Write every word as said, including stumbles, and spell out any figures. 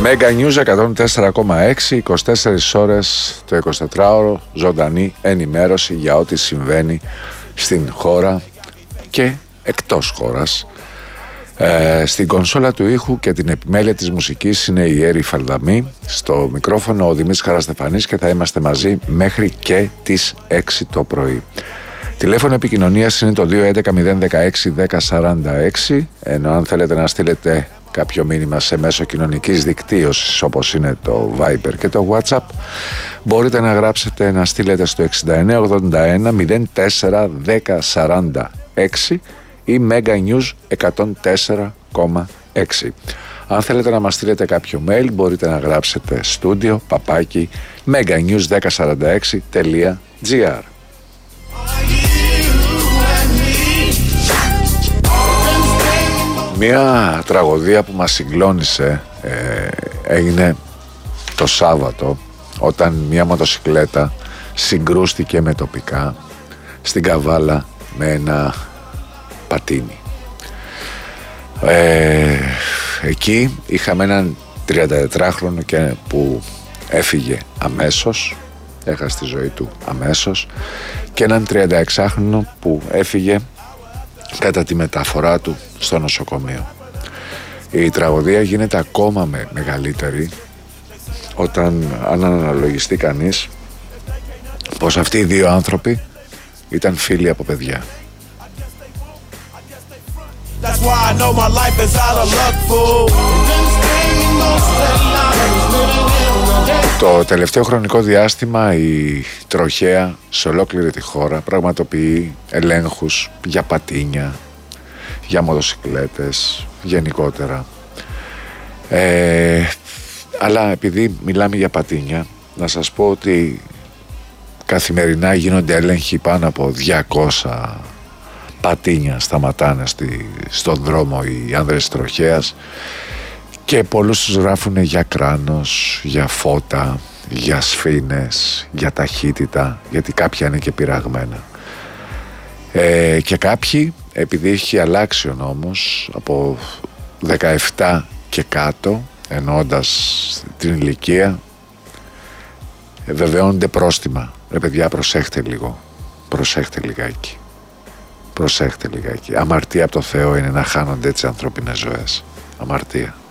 Mega News εκατόν τέσσερα κόμμα έξι, είκοσι τέσσερις ώρες το εικοσιτετράωρο, ζωντανή ενημέρωση για ό,τι συμβαίνει στην χώρα και εκτός χώρας. Ε, στην κονσόλα του ήχου και την επιμέλεια της μουσικής είναι η Έρη Φαλδαμή. Στο μικρόφωνο ο Δημήτρης Χαραστεφανής και θα είμαστε μαζί μέχρι και τις έξι το πρωί. Τηλέφωνο επικοινωνίας είναι το δύο έντεκα μηδέν δεκαέξι δέκα σαράντα έξι, ενώ αν θέλετε να στείλετε κάποιο μήνυμα σε μέσο κοινωνικής δικτύωσης όπως είναι το Viber και το WhatsApp, μπορείτε να γράψετε, να στείλετε στο εξήντα εννέα ογδόντα ένα μηδέν τέσσερα δέκα σαράντα έξι ή Mega News εκατόν τέσσερα κόμμα έξι. Αν θέλετε να μας στείλετε κάποιο mail, μπορείτε να γράψετε studio παπάκι meganews δέκα σαράντα έξι τελεία gr. Μία τραγωδία που μας συγκλώνησε ε, έγινε το Σάββατο, όταν μία μοτοσικλέτα συγκρούστηκε με τοπικά στην Καβάλα με ένα πατίνι. Ε, εκεί είχαμε έναν τριαντατετράχρονο και που έφυγε αμέσως, έχασε τη ζωή του αμέσως, και έναν τριανταεξάχρονο που έφυγε κατά τη μεταφορά του στο νοσοκομείο. Η τραγωδία γίνεται ακόμα με μεγαλύτερη όταν αν αναλογιστεί κανείς πως αυτοί οι δύο άνθρωποι ήταν φίλοι από παιδιά. Το τελευταίο χρονικό διάστημα η τροχέα σε ολόκληρη τη χώρα πραγματοποιεί ελέγχους για πατίνια, για μοτοσικλέτες γενικότερα. Ε, αλλά επειδή μιλάμε για πατίνια, να σας πω ότι καθημερινά γίνονται έλεγχοι πάνω από διακόσια πατίνια σταματάνε στη, στον δρόμο οι άνδρες τροχέας και πολλούς τους γράφουν για κράνος, για φώτα, για σφήνες, για ταχύτητα, γιατί κάποια είναι και πειραγμένα. Ε, και κάποιοι, επειδή έχει αλλάξει ο νόμος από δεκαεπτά και κάτω, εννοώντας την ηλικία, ε, βεβαιώνονται πρόστιμα. Ρε παιδιά, προσέχτε λίγο, προσέχτε λιγάκι. Προσέχτε λιγάκι. Αμαρτία από το Θεό είναι να χάνονται έτσι ανθρώπινες ζωές. Αμαρτία.